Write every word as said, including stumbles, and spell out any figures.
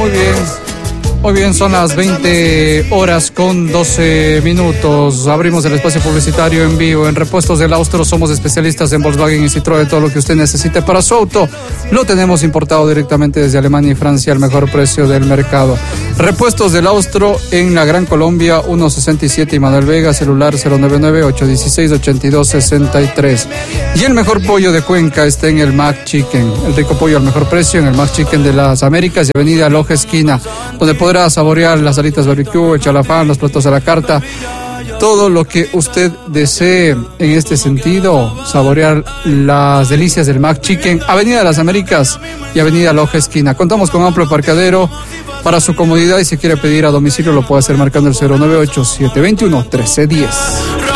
Muy bien. Muy bien, son las veinte horas con doce minutos. Abrimos el espacio publicitario en vivo. En Repuestos del Austro somos especialistas en Volkswagen y Citroën. Todo lo que usted necesite para su auto lo tenemos importado directamente desde Alemania y Francia al mejor precio del mercado. Repuestos del Austro en la Gran Colombia, ciento sesenta y siete y Manuel Vega, celular cero nueve nueve, ocho uno seis, ocho dos seis tres. Y el mejor pollo de Cuenca está en el Mac Chicken. El rico pollo al mejor precio en el Mac Chicken de las Américas y Avenida Loja Esquina, donde podrá saborear las alitas barbecue, el chalafán, los platos a la carta, todo lo que usted desee en este sentido, saborear las delicias del Mac Chicken, Avenida de las Américas y Avenida Loja Esquina. Contamos con amplio parqueadero para su comodidad y si quiere pedir a domicilio lo puede hacer marcando el cero nueve ocho, siete dos uno, uno tres uno cero.